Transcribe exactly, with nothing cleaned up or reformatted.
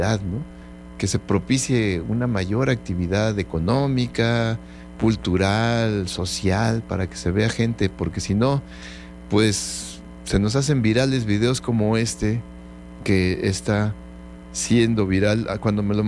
¿no? Que se propicie una mayor actividad económica, cultural, social, para que se vea gente, porque si no, pues se nos hacen virales videos como este, que está siendo viral. Ah, cuando me lo